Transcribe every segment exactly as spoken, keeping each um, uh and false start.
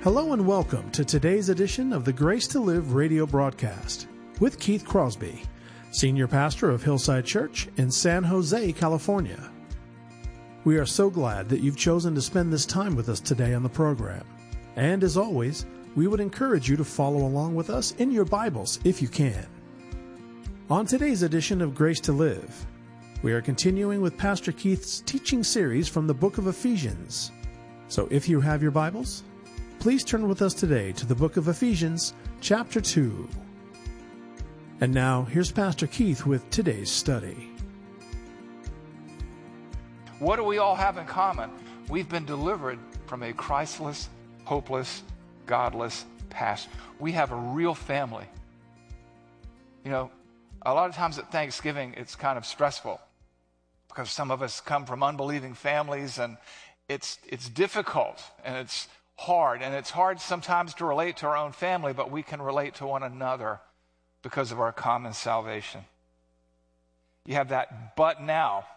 Hello and welcome to today's edition of the Grace to Live radio broadcast with Keith Crosby, Senior Pastor of Hillside Church in San Jose, California. We are so glad that you've chosen to spend this time with us today on the program. And as always, we would encourage you to follow along with us in your Bibles if you can. On today's edition of Grace to Live, we are continuing with Pastor Keith's teaching series from the book of Ephesians. So if you have your Bibles, please turn with us today to the book of Ephesians, chapter two. And now, here's Pastor Keith with today's study. What do we all have in common? We've been delivered from a Christless, hopeless, godless past. We have a real family. You know, a lot of times at Thanksgiving, it's kind of stressful because some of us come from unbelieving families, and it's it's difficult, and it's hard, and it's hard sometimes to relate to our own family, but we can relate to one another because of our common salvation. You have that but now.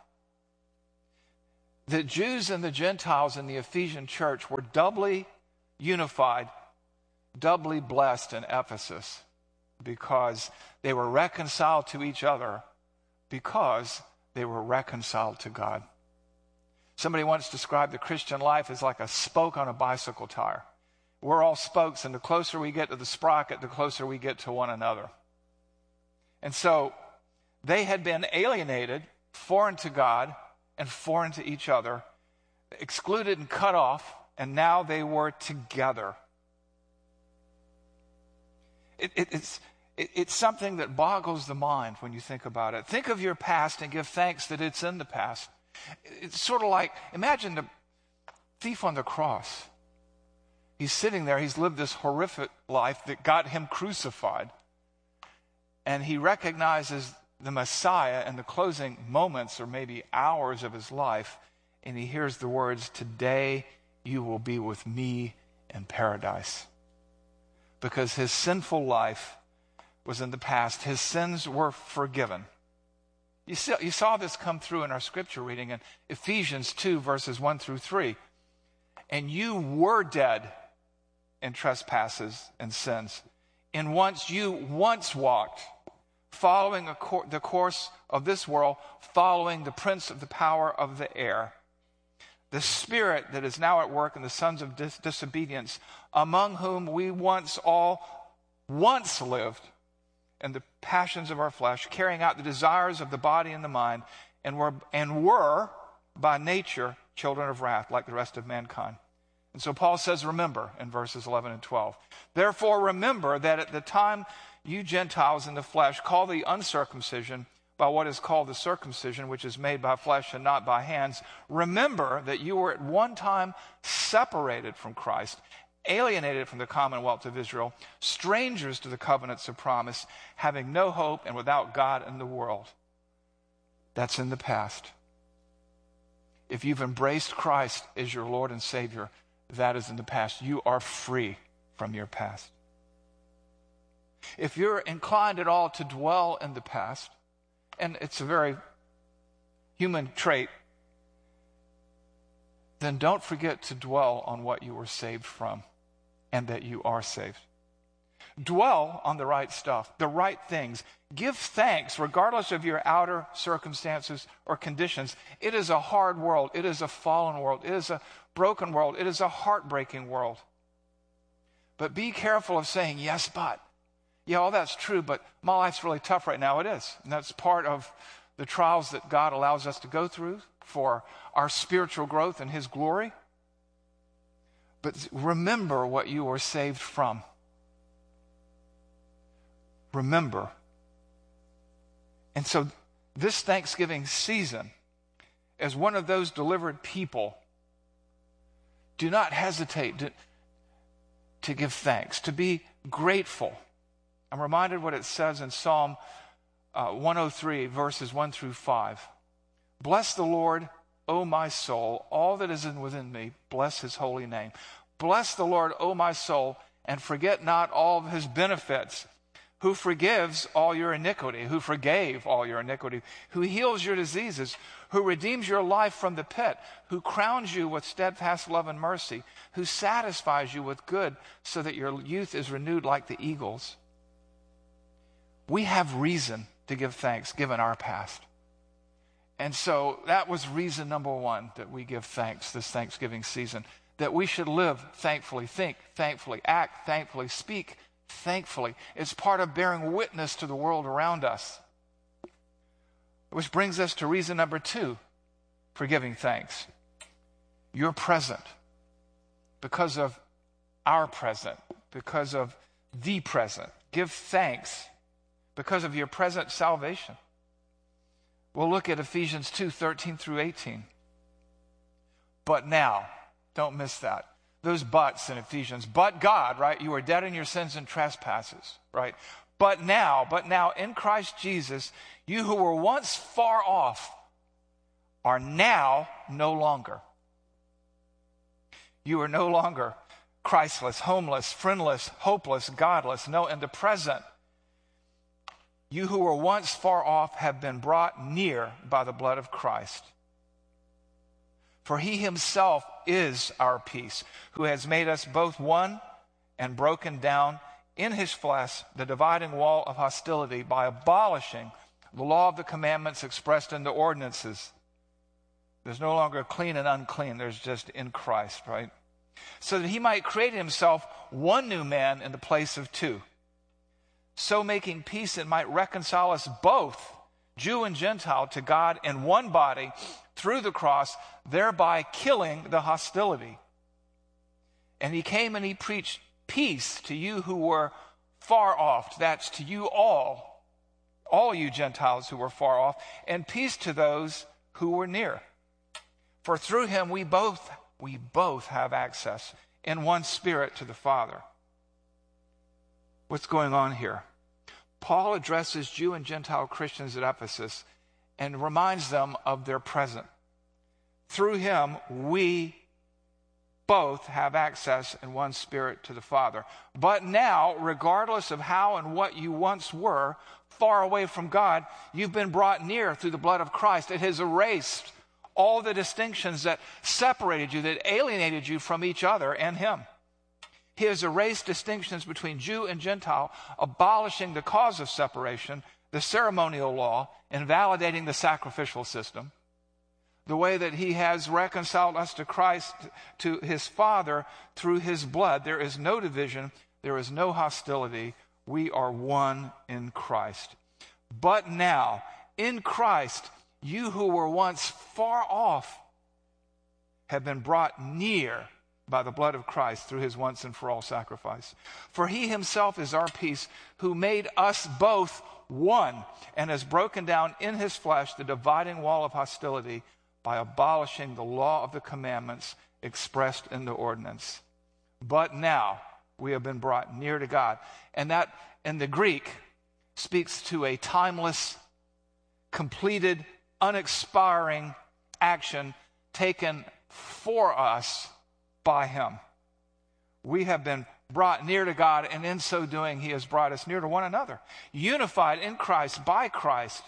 The Jews and the Gentiles in the Ephesian church were doubly unified, doubly blessed in Ephesus because they were reconciled to each other, because they were reconciled to God. Somebody once described the Christian life as like a spoke on a bicycle tire. We're all spokes, and the closer we get to the sprocket, the closer we get to one another. And so they had been alienated, foreign to God, and foreign to each other, excluded and cut off, and now they were together. It, it, it's, it, it's something that boggles the mind when you think about it. Think of your past and give thanks that it's in the past. It's sort of like, imagine the thief on the cross. He's sitting there, he's lived this horrific life that got him crucified. And he recognizes the Messiah in the closing moments or maybe hours of his life, and he hears the words, "Today you will be with me in paradise." Because his sinful life was in the past. His sins were forgiven. You saw, you saw this come through in our scripture reading in Ephesians two, verses one through three. And you were dead in trespasses and sins, in once you once walked, following a cor- the course of this world, following the prince of the power of the air, the spirit that is now at work in the sons of dis- disobedience, among whom we once all once lived in the passions of our flesh, carrying out the desires of the body and the mind, and were, and were by nature children of wrath, like the rest of mankind. And so Paul says, remember, in verses eleven and twelve. Therefore remember that at the time you Gentiles in the flesh call the uncircumcision by what is called the circumcision, which is made by flesh and not by hands. Remember that you were at one time separated from Christ, alienated from the commonwealth of Israel, strangers to the covenants of promise, having no hope and without God in the world. That's in the past. If you've embraced Christ as your Lord and Savior, that is in the past. You are free from your past. If you're inclined at all to dwell in the past, and it's a very human trait, then don't forget to dwell on what you were saved from and that you are saved. Dwell on the right stuff, the right things. Give thanks regardless of your outer circumstances or conditions. It is a hard world. It is a fallen world. It is a broken world. It is a heartbreaking world. But be careful of saying, yes, but. Yeah, all that's true, but my life's really tough right now. It is. And that's part of the trials that God allows us to go through for our spiritual growth and His glory. But remember what you were saved from. Remember. And so this Thanksgiving season, as one of those delivered people, do not hesitate to, to give thanks, to be grateful. I'm reminded what it says in Psalm uh, one oh three, verses one through five. Bless the Lord, O my soul, all that is in within me, bless His holy name. Bless the Lord, O my soul, and forget not all of His benefits, who forgives all your iniquity, who forgave all your iniquity, who heals your diseases, who redeems your life from the pit, who crowns you with steadfast love and mercy, who satisfies you with good so that your youth is renewed like the eagles. We have reason to give thanks given our past. And so that was reason number one that we give thanks this Thanksgiving season, that we should live thankfully, think thankfully, act thankfully, speak thankfully. It's part of bearing witness to the world around us. Which brings us to reason number two for giving thanks. You're present because of our present, because of the present. Give thanks because of your present salvation. We'll look at Ephesians two, thirteen through eighteen. But now, don't miss that. Those buts in Ephesians. But God, right? You are dead in your sins and trespasses, right? But now, but now in Christ Jesus, you who were once far off are now no longer. You are no longer Christless, homeless, friendless, hopeless, godless. No, in the present, you who were once far off have been brought near by the blood of Christ. For he himself is our peace, who has made us both one and broken down in his flesh the dividing wall of hostility by abolishing the law of the commandments expressed in the ordinances. There's no longer clean and unclean. There's just in Christ, right? So that he might create himself one new man in the place of two. So making peace, it might reconcile us both, Jew and Gentile, to God in one body through the cross, thereby killing the hostility. And he came and he preached peace to you who were far off. That's to you all, all you Gentiles who were far off, and peace to those who were near. For through him we both, we both have access in one spirit to the Father. What's going on here? Paul addresses Jew and Gentile Christians at Ephesus and reminds them of their present. Through him, we both have access in one spirit to the Father. But now, regardless of how and what you once were, far away from God, you've been brought near through the blood of Christ. It has erased all the distinctions that separated you, that alienated you from each other and him. He has erased distinctions between Jew and Gentile, abolishing the cause of separation, the ceremonial law, invalidating the sacrificial system. The way that he has reconciled us to Christ, to his Father, through his blood. There is no division. There is no hostility. We are one in Christ. But now, in Christ, you who were once far off have been brought near by the blood of Christ through his once and for all sacrifice. For he himself is our peace, who made us both one and has broken down in his flesh the dividing wall of hostility by abolishing the law of the commandments expressed in the ordinance. But now we have been brought near to God. And that in the Greek speaks to a timeless, completed, unexpiring action taken for us by him. We have been brought near to God, and in so doing, he has brought us near to one another, unified in Christ, by Christ,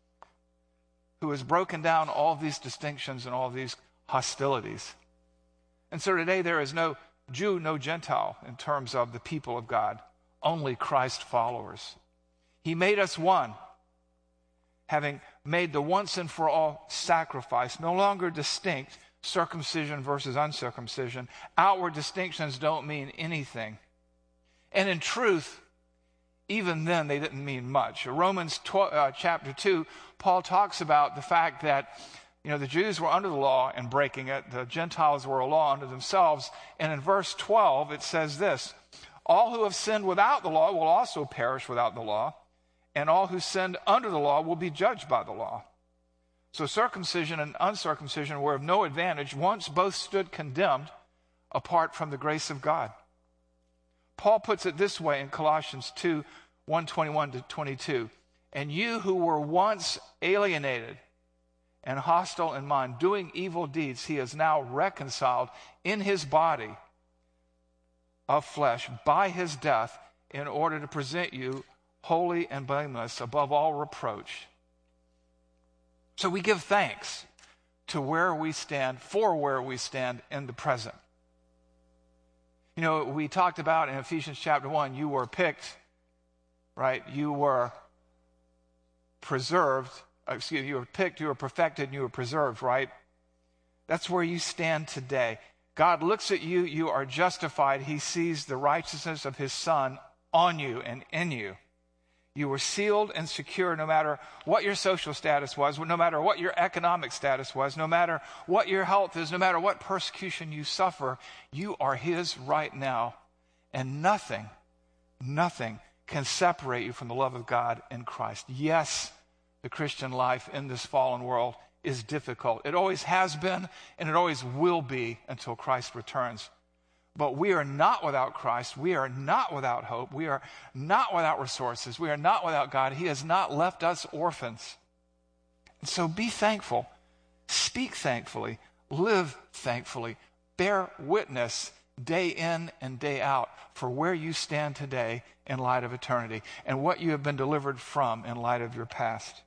who has broken down all these distinctions and all these hostilities. And so today there is no Jew, no Gentile in terms of the people of God, only Christ followers. He made us one, having made the once and for all sacrifice, no longer distinct, circumcision versus uncircumcision. Outward distinctions don't mean anything. And in truth, even then they didn't mean much. Romans twelve, uh, chapter two, Paul talks about the fact that, you know, the Jews were under the law and breaking it. The Gentiles were a law unto themselves. And in verse twelve, it says this: all who have sinned without the law will also perish without the law, and all who sinned under the law will be judged by the law. So circumcision and uncircumcision were of no advantage. Once both stood condemned apart from the grace of God. Paul puts it this way in Colossians two, one twenty-one to twenty-two. And you who were once alienated and hostile in mind, doing evil deeds, he is now reconciled in his body of flesh by his death, in order to present you holy and blameless, above all reproach. So we give thanks to where we stand, for where we stand in the present. You know, we talked about in Ephesians chapter one, you were picked, right? You were preserved, excuse me, you were picked, you were perfected, and you were preserved, right? That's where you stand today. God looks at you, you are justified. He sees the righteousness of his Son on you and in you. You were sealed and secure no matter what your social status was, no matter what your economic status was, no matter what your health is, no matter what persecution you suffer. You are his right now. And nothing, nothing can separate you from the love of God in Christ. Yes, the Christian life in this fallen world is difficult. It always has been, and it always will be until Christ returns. But we are not without Christ. We are not without hope. We are not without resources. We are not without God. He has not left us orphans. And so be thankful. Speak thankfully. Live thankfully. Bear witness day in and day out for where you stand today in light of eternity and what you have been delivered from in light of your past.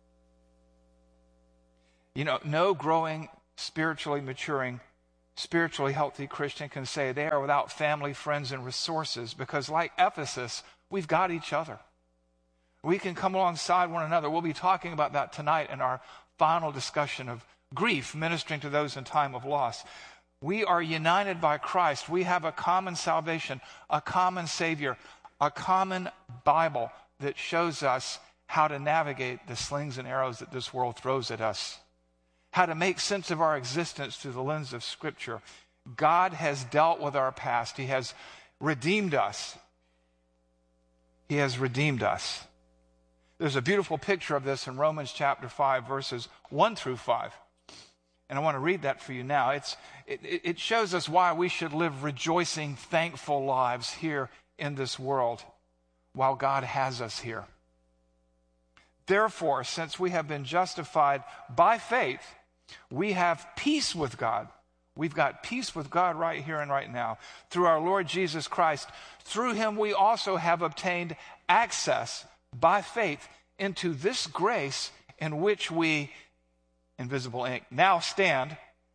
You know, no growing, spiritually maturing, spiritually healthy Christian can say they are without family, friends, and resources, because like Ephesus, we've got each other. We can come alongside one another. We'll be talking about that tonight in our final discussion of grief, ministering to those in time of loss. We are united by Christ. We have a common salvation, a common Savior, a common Bible that shows us how to navigate the slings and arrows that this world throws at us, how to make sense of our existence through the lens of Scripture. God has dealt with our past. He has redeemed us. He has redeemed us. There's a beautiful picture of this in Romans chapter five, verses one through five. And I want to read that for you now. It's, it, it shows us why we should live rejoicing, thankful lives here in this world while God has us here. Therefore, since we have been justified by faith, we have peace with God. We've got peace with God right here and right now through our Lord Jesus Christ. Through him we also have obtained access by faith into this grace in which we, invisible ink, now stand.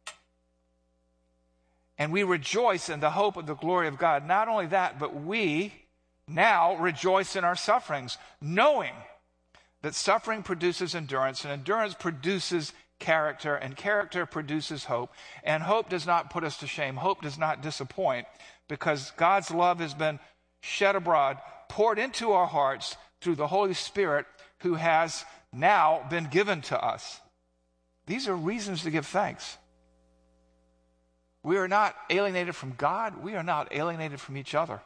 And we rejoice in the hope of the glory of God. Not only that, but we now rejoice in our sufferings, knowing that suffering produces endurance, and endurance produces character, and character produces hope. And hope does not put us to shame. Hope does not disappoint, because God's love has been shed abroad, poured into our hearts through the Holy Spirit who has now been given to us. These are reasons to give thanks. We are not alienated from God. We are not alienated from each other.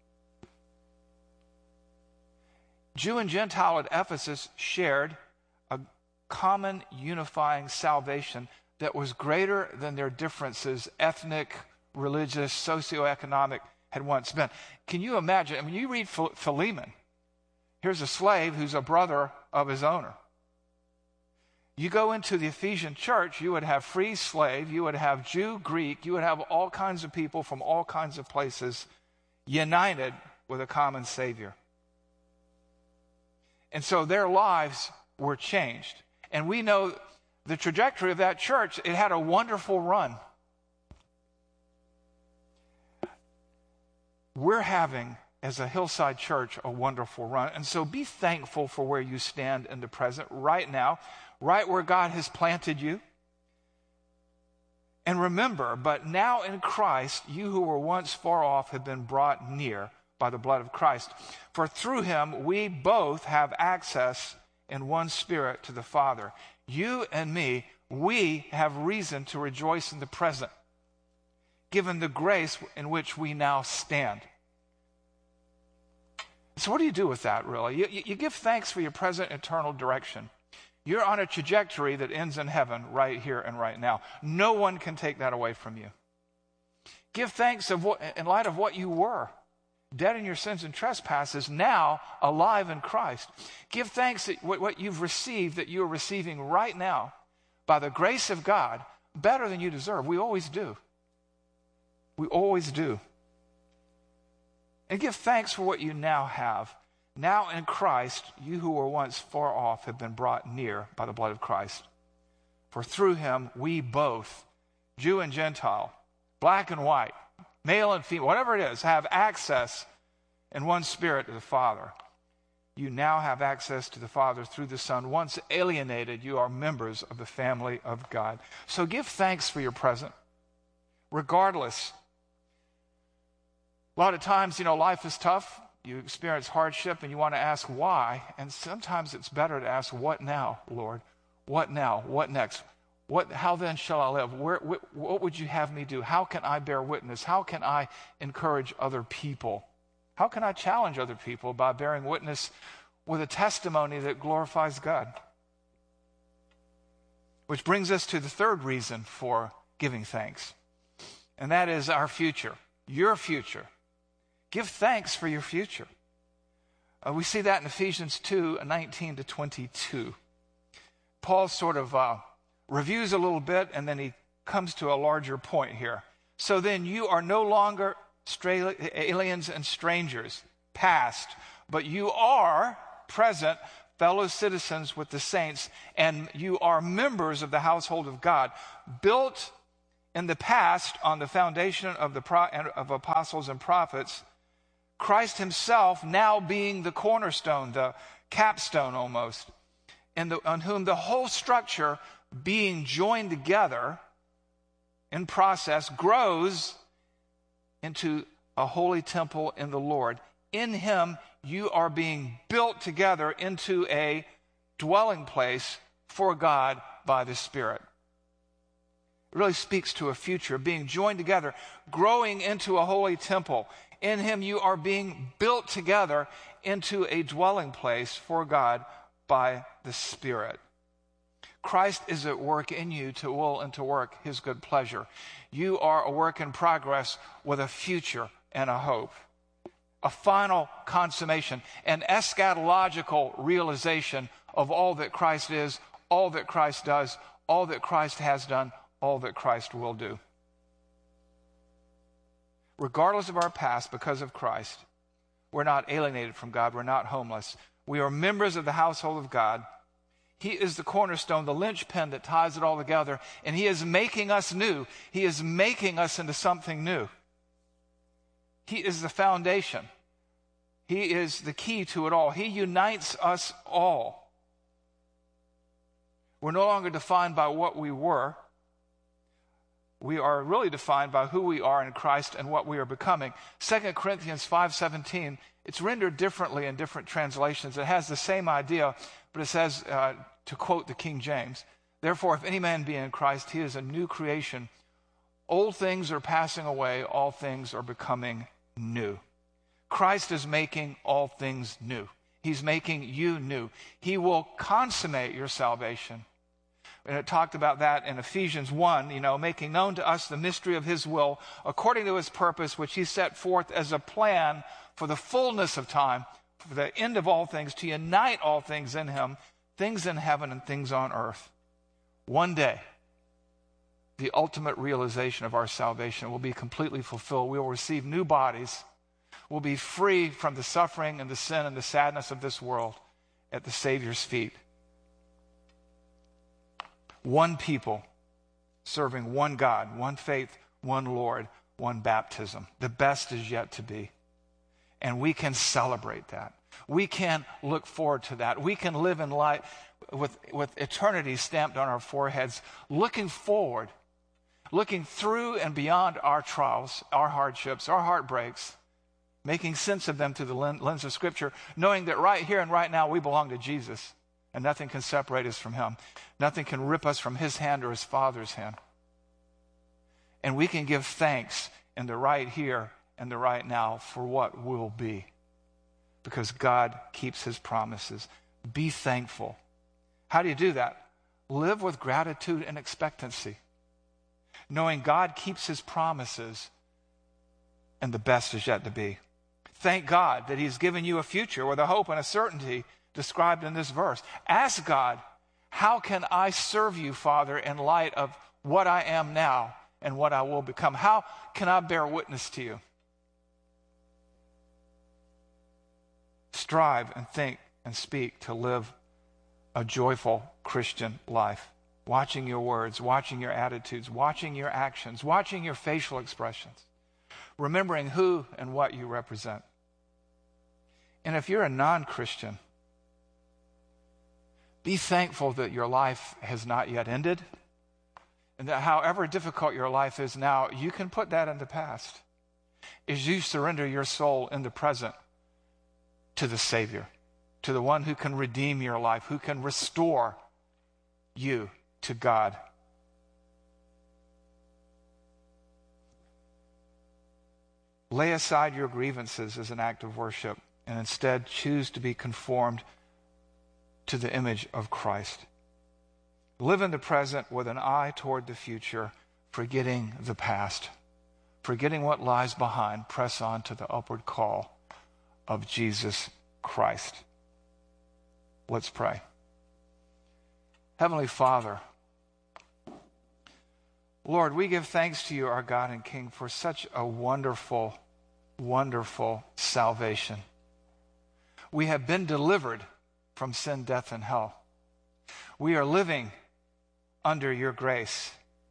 Jew and Gentile at Ephesus shared a common unifying salvation that was greater than their differences, ethnic, religious, socioeconomic, had once been. Can you imagine? I mean, you read Philemon. Here's a slave who's a brother of his owner. You go into the Ephesian church, you would have free slave, you would have Jew, Greek, you would have all kinds of people from all kinds of places united with a common Savior. And so their lives were changed. And we know the trajectory of that church. It had a wonderful run. We're having, as a Hillside Church, a wonderful run. And so be thankful for where you stand in the present right now, right where God has planted you. And remember, but now in Christ, you who were once far off have been brought near by the blood of Christ. For through him we both have access in one Spirit to the Father. You and me, we have reason to rejoice in the present, given the grace in which we now stand. So what do you do with that, really? You, you give thanks for your present eternal direction. You're on a trajectory that ends in heaven right here and right now. No one can take that away from you. Give thanks of what, in light of what you were. Dead in your sins and trespasses, now alive in Christ. Give thanks that what you've received, that you are receiving right now by the grace of God, better than you deserve. We always do. We always do. And give thanks for what you now have. Now in Christ, you who were once far off have been brought near by the blood of Christ. For through him we both, Jew and Gentile, black and white, male and female, whatever it is, have access in one spirit to the Father. You now have access to the Father through the Son. Once alienated, you are members of the family of God. So give thanks for your present, regardless. A lot of times, you know, life is tough. You experience hardship and you want to ask why. And sometimes it's better to ask, what now, Lord? What now? What next? What? How then shall I live? Where, wh- what would you have me do? How can I bear witness? How can I encourage other people? How can I challenge other people by bearing witness with a testimony that glorifies God? Which brings us to the third reason for giving thanks, and that is our future, your future. Give thanks for your future. Uh, we see that in Ephesians two, nineteen to twenty-two. Paul sort of uh, reviews a little bit, and then he comes to a larger point here. So then you are no longer stray, aliens and strangers, past, but you are present fellow citizens with the saints, and you are members of the household of God, built in the past on the foundation of the pro- of apostles and prophets, Christ himself now being the cornerstone, the capstone almost, and the, on whom the whole structure being joined together in process grows into a holy temple in the Lord. In him you are being built together into a dwelling place for God by the Spirit. It really speaks to a future, being joined together, growing into a holy temple. In him you are being built together into a dwelling place for God by the Spirit. Christ is at work in you to will and to work his good pleasure. You are a work in progress with a future and a hope, a final consummation, an eschatological realization of all that Christ is, all that Christ does, all that Christ has done, all that Christ will do. Regardless of our past, because of Christ, we're not alienated from God. We're not homeless. We are members of the household of God. He is the cornerstone, the linchpin that ties it all together, and he is making us new. He is making us into something new. He is the foundation. He is the key to it all. He unites us all. We're no longer defined by what we were. We are really defined by who we are in Christ and what we are becoming. Second Corinthians five seventeen, it's rendered differently in different translations. It has the same idea, but it says, uh, to quote the King James, therefore, if any man be in Christ, he is a new creation. Old things are passing away, all things are becoming new. Christ is making all things new. He's making you new. He will consummate your salvation. And it talked about that in Ephesians one, you know, making known to us the mystery of his will, according to his purpose, which he set forth as a plan for the fullness of time, for the end of all things, to unite all things in him, things in heaven and things on earth. One day, the ultimate realization of our salvation will be completely fulfilled. We will receive new bodies. We'll be free from the suffering and the sin and the sadness of this world at the Savior's feet. One people serving one God, one faith, one Lord, one baptism. The best is yet to be. And we can celebrate that. We can look forward to that. We can live in light with, with eternity stamped on our foreheads, looking forward, looking through and beyond our trials, our hardships, our heartbreaks, making sense of them through the lens of Scripture, knowing that right here and right now we belong to Jesus. And nothing can separate us from him. Nothing can rip us from his hand or his Father's hand. And we can give thanks in the right here and the right now for what will be. Because God keeps his promises. Be thankful. How do you do that? Live with gratitude and expectancy. Knowing God keeps his promises and the best is yet to be. Thank God that he's given you a future with a hope and a certainty described in this verse. Ask God, how can I serve you, Father, in light of what I am now and what I will become? How can I bear witness to you? strive and think and speak to live a joyful Christian life. Watching your words, watching your attitudes, watching your actions, watching your facial expressions, remembering who and what you represent. And if you're a non-Christian, be thankful that your life has not yet ended, and that however difficult your life is now, you can put that in the past as you surrender your soul in the present to the Savior, to the one who can redeem your life, who can restore you to God. Lay aside your grievances as an act of worship and instead choose to be conformed to the image of Christ. Live in the present with an eye toward the future, forgetting the past, forgetting what lies behind. Press on to the upward call of Jesus Christ. Let's pray. Heavenly Father, Lord, we give thanks to you, our God and King, for such a wonderful, wonderful salvation. We have been delivered from sin, death, and hell. We are living under your grace,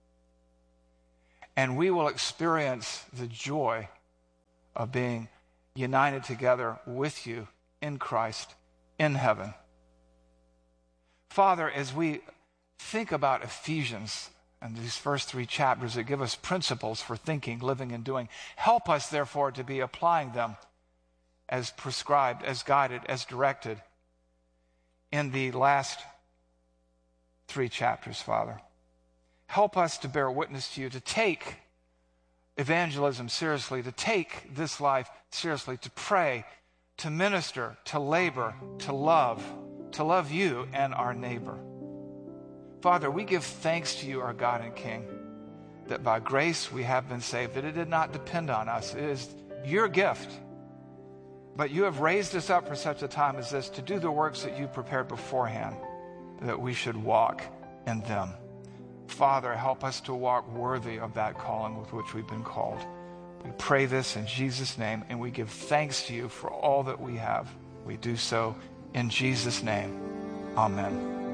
and we will experience the joy of being united together with you in Christ in heaven. Father, as we think about Ephesians and these first three chapters that give us principles for thinking, living, and doing, help us, therefore, to be applying them as prescribed, as guided, as directed in the last three chapters, Father. Help us to bear witness to you, to take evangelism seriously, to take this life seriously, to pray, to minister, to labor, to love, to love you and our neighbor. Father, we give thanks to you, our God and King, that by grace we have been saved, that it did not depend on us. It is your gift. But you have raised us up for such a time as this to do the works that you prepared beforehand, that we should walk in them. Father, help us to walk worthy of that calling with which we've been called. We pray this in Jesus' name, and we give thanks to you for all that we have. We do so in Jesus' name. Amen.